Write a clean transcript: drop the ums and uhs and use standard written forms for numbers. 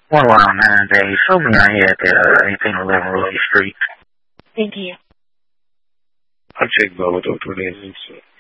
1 mile 9 days. Show me ahead at 1811 Relay Street. Thank you. I'll check over to 28.